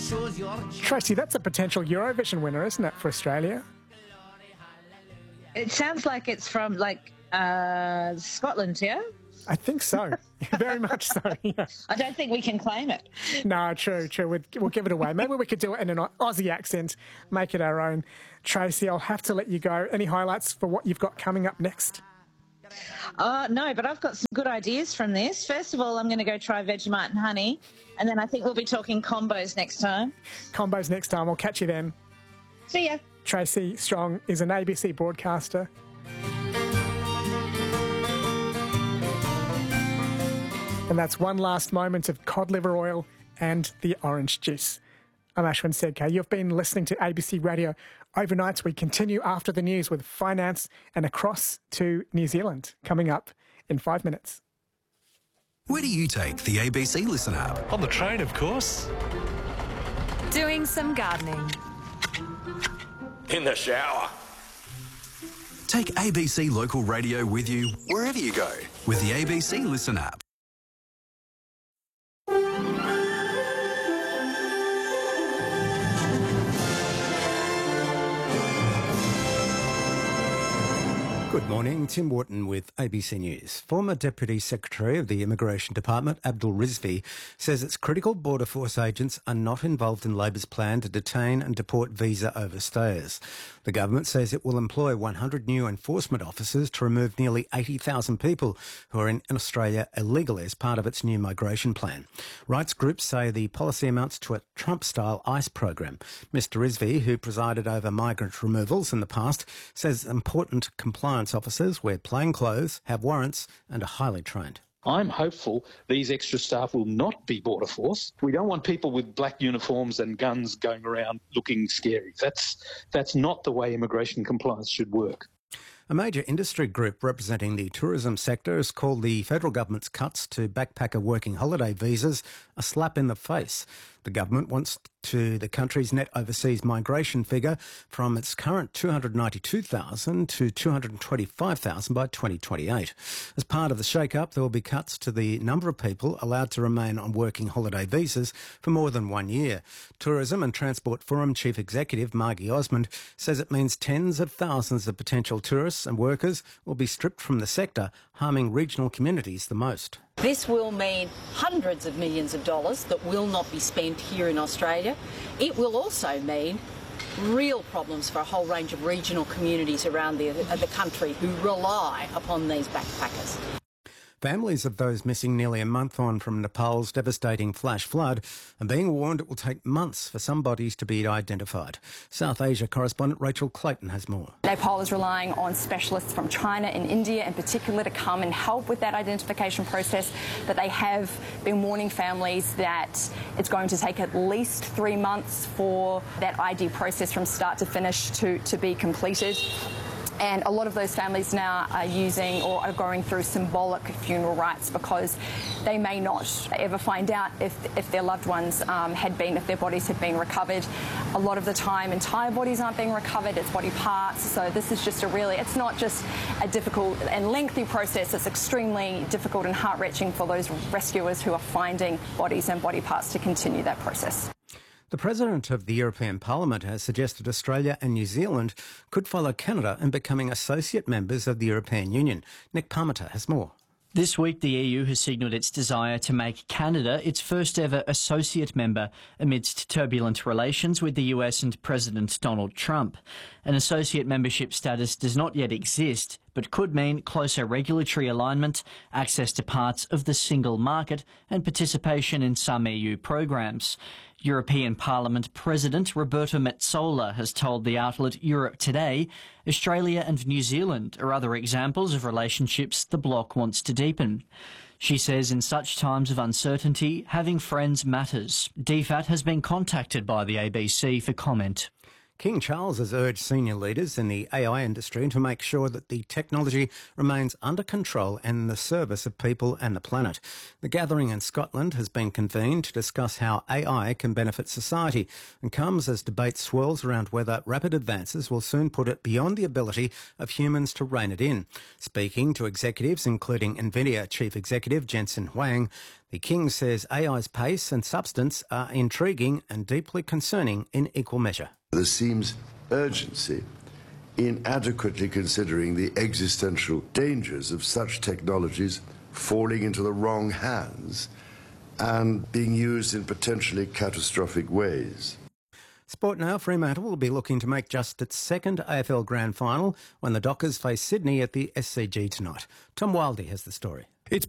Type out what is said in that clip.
Tracy, that's a potential Eurovision winner, isn't it, for Australia? It sounds like it's from, Scotland, yeah? I think so. Very much so, yeah. I don't think we can claim it. No, true. We'll give it away. Maybe we could do it in an Aussie accent, make it our own. Tracy, I'll have to let you go. Any highlights for what you've got coming up next? No, but I've got some good ideas from this. First of all, I'm going to go try Vegemite and honey, and then I think we'll be talking combos next time. Combos next time. I'll catch you then. See ya. Tracy Strong is an ABC broadcaster. And that's one last moment of cod liver oil and the orange juice. I'm Ashwin Sedkar. You've been listening to ABC Radio Overnights. We continue after the news with finance and across to New Zealand coming up in 5 minutes. Where do you take the ABC Listen app? On the train, of course. Doing some gardening. In the shower. Take ABC Local Radio with you wherever you go with the ABC Listen app. Good morning, Tim Wharton with ABC News. Former Deputy Secretary of the Immigration Department, Abdul Rizvi, says it's critical Border Force agents are not involved in Labor's plan to detain and deport visa overstayers. The government says it will employ 100 new enforcement officers to remove nearly 80,000 people who are in Australia illegally as part of its new migration plan. Rights groups say the policy amounts to a Trump-style ICE program. Mr Rizvi, who presided over migrant removals in the past, says important compliance officers wear plain clothes, have warrants and are highly trained. I'm hopeful these extra staff will not be Border Force. We don't want people with black uniforms and guns going around looking scary. That's not the way immigration compliance should work. A major industry group representing the tourism sector has called the federal government's cuts to backpacker working holiday visas a slap in the face. The government wants the country's net overseas migration figure from its current 292,000 to 225,000 by 2028. As part of the shake-up, there will be cuts to the number of people allowed to remain on working holiday visas for more than 1 year. Tourism and Transport Forum Chief Executive Margie Osmond says it means tens of thousands of potential tourists and workers will be stripped from the sector, harming regional communities the most. This will mean hundreds of millions of dollars that will not be spent here in Australia. It will also mean real problems for a whole range of regional communities around the country who rely upon these backpackers. Families of those missing nearly a month on from Nepal's devastating flash flood are being warned it will take months for some bodies to be identified. South Asia correspondent Rachel Clayton has more. Nepal is relying on specialists from China and India in particular to come and help with that identification process, but they have been warning families that it's going to take at least 3 months for that ID process from start to finish to be completed. And a lot of those families now are using or are going through symbolic funeral rites because they may not ever find out if their loved ones if their bodies had been recovered. A lot of the time, entire bodies aren't being recovered, it's body parts. So this is just it's not just a difficult and lengthy process, it's extremely difficult and heart-wrenching for those rescuers who are finding bodies and body parts to continue that process. The President of the European Parliament has suggested Australia and New Zealand could follow Canada in becoming associate members of the European Union. Nick Parmenter has more. This week, the EU has signalled its desire to make Canada its first ever associate member amidst turbulent relations with the US and President Donald Trump. An associate membership status does not yet exist, but could mean closer regulatory alignment, access to parts of the single market, and participation in some EU programs. European Parliament President Roberta Metsola has told the outlet Europe Today Australia and New Zealand are other examples of relationships the bloc wants to deepen. She says in such times of uncertainty, having friends matters. DFAT has been contacted by the ABC for comment. King Charles has urged senior leaders in the AI industry to make sure that the technology remains under control and in the service of people and the planet. The gathering in Scotland has been convened to discuss how AI can benefit society and comes as debate swirls around whether rapid advances will soon put it beyond the ability of humans to rein it in. Speaking to executives, including NVIDIA Chief Executive Jensen Huang, the King says AI's pace and substance are intriguing and deeply concerning in equal measure. There seems urgency in adequately considering the existential dangers of such technologies falling into the wrong hands and being used in potentially catastrophic ways. Sport now. Fremantle will be looking to make just its second AFL Grand Final when the Dockers face Sydney at the SCG tonight. Tom Wildey has the story.